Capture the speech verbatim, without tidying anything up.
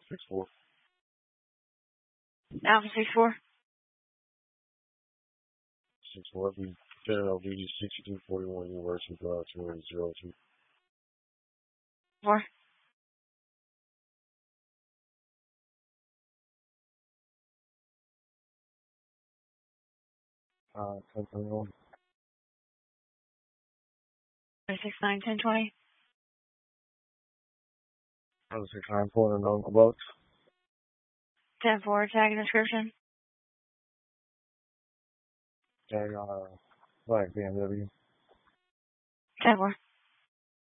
six four. Alpha six four. six four. Be General B D sixty-two forty-one University Drive two eight zero two. Four. Uh, ten twenty-one. six nine ten twenty. Other six nine four and Uncle Bucks. ten four. Tag and description. Tag on a black B M W. ten four.